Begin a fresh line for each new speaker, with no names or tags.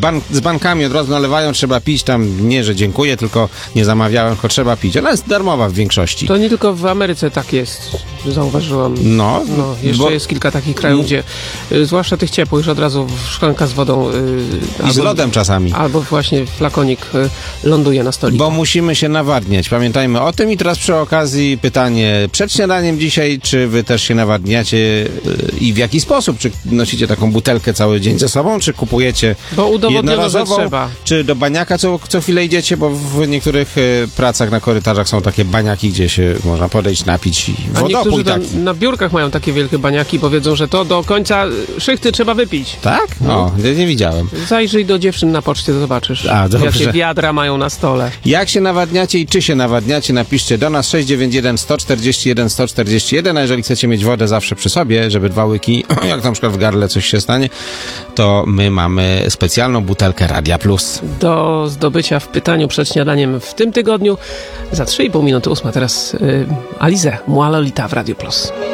z bankami od razu nalewają, trzeba pić tam, nie, że dziękuję, tylko nie zamawiałem, tylko trzeba pić. Ona jest darmowa w większości.
To nie tylko w Ameryce tak jest, zauważyłam.
No
jeszcze jest kilka takich krajów, gdzie zwłaszcza tych ciepłych, że od razu szklanka z wodą
i z lodem czasami.
Albo właśnie flakonik ląduje na stoliku.
Bo musimy się nawadniać. Pamiętajmy o tym i teraz przy okazji pytanie przed śniadaniem dzisiaj, czy wy też się nawadniacie i w jaki sposób? Czy nosicie taką butelkę cały dzień ze sobą, czy kupujecie
bo udowodniono, że
jednorazową,
trzeba.
czy do baniaka co chwilę idziecie, bo w niektórych pracach na korytarzach są takie baniaki, gdzie się można podejść, napić i wodopój taki.
Na biurkach mają takie wielkie baniaki, bo wiedzą, że to do końca szychty trzeba wypić.
Tak? O, nie widziałem.
Zajrzyj do dziewczyn na poczcie, to zobaczysz, jakie wiadra mają na stole.
Jak się nawadniacie i czy się nawadniacie, napiszcie do nas 691 141 141, a jeżeli chcecie mieć wodę zawsze przy sobie, żeby 2 łyki, jak na przykład w gardle coś się stanie, to my mamy specjalną butelkę Radia Plus.
Do zdobycia w pytaniu przed śniadaniem w tym tygodniu za 3,5 minuty 8. Teraz Alizé, Moi Lolita w Radiu Plus.